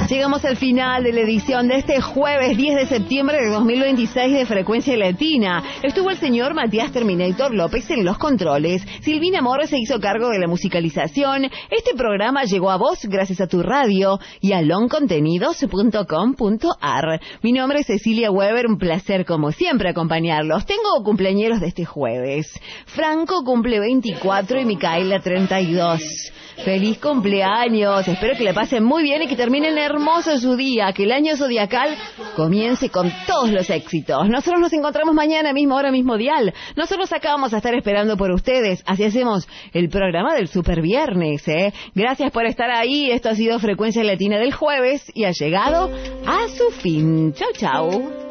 Llegamos al final de la edición de este jueves 10 de septiembre de 2026 de Frecuencia Latina. Estuvo el señor Matías Terminator López en los controles. Silvina Morris se hizo cargo de la musicalización. Este programa llegó a vos gracias a tu radio y a loncontenidos.com.ar. Mi nombre es Cecilia Weber, un placer como siempre acompañarlos. Tengo cumpleañeros de este jueves. Franco cumple 24 y Micaela 32. ¡Feliz cumpleaños! Espero que le pasen muy bien y que terminen hermoso su día, que el año zodiacal comience con todos los éxitos. Nosotros nos encontramos mañana, misma hora, mismo dial. Nosotros acá vamos a estar esperando por ustedes. Así hacemos el programa del Super Viernes, ¿eh? Gracias por estar ahí. Esto ha sido Frecuencia Latina del jueves y ha llegado a su fin. Chau, chau.